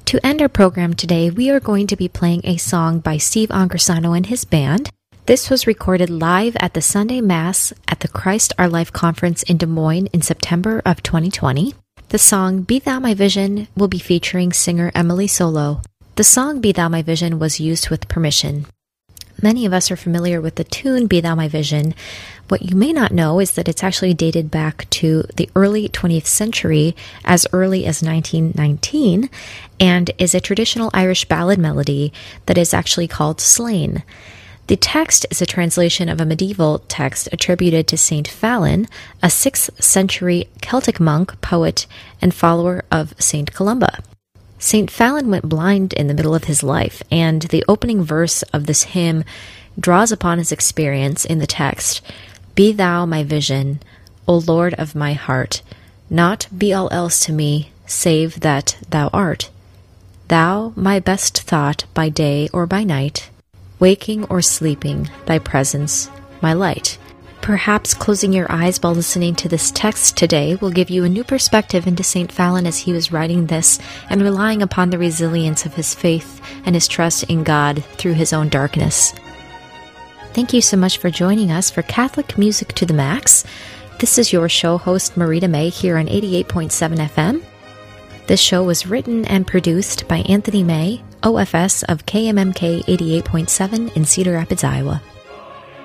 To end our program today, we are going to be playing a song by Steve Angrisano and his band. This was recorded live at the Sunday Mass at the Christ Our Life Conference in Des Moines in September of 2020. The song Be Thou My Vision will be featuring singer Emily Solo. The song Be Thou My Vision was used with permission. Many of us are familiar with the tune Be Thou My Vision. What you may not know is that it's actually dated back to the early 20th century, as early as 1919, and is a traditional Irish ballad melody that is actually called Slane. The text is a translation of a medieval text attributed to Saint Fallon, a 6th century Celtic monk, poet, and follower of Saint Columba. Saint Fallon went blind in the middle of his life, and the opening verse of this hymn draws upon his experience in the text. Be thou my vision, O Lord of my heart, not be all else to me, save that thou art. Thou my best thought by day or by night, waking or sleeping, thy presence, my light. Perhaps closing your eyes while listening to this text today will give you a new perspective into St. Fallon as he was writing this and relying upon the resilience of his faith and his trust in God through his own darkness. Thank you so much for joining us for Catholic Music to the Max. This is your show host, Marita May, here on 88.7 FM. This show was written and produced by Anthony May, OFS of KMMK 88.7 in Cedar Rapids, Iowa.